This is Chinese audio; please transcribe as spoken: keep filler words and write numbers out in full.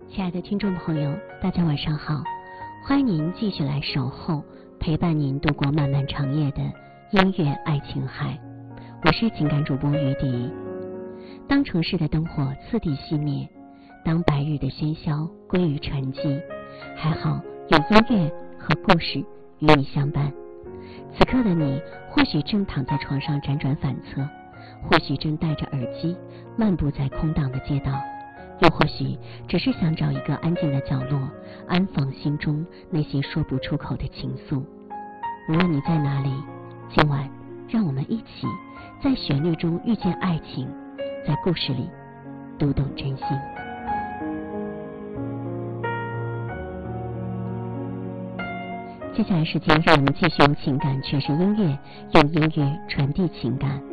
亲爱的听众朋友，大家晚上好，欢迎您继续来守候，陪伴您度过漫漫长夜的音乐爱情海。我是情感主播于迪。当城市的灯火次第熄灭，当白日的喧嚣归于沉寂，还好有音乐和故事与你相伴。此刻的你或许正躺在床上辗转反侧，或许正戴着耳机漫步在空荡的街道，又或许只是想找一个安静的角落，安放心中那些说不出口的情愫。无论你在哪里，今晚让我们一起在旋律中遇见爱情，在故事里读懂真心。接下来时间，让我们继续用情感诠释音乐，用音乐传递情感。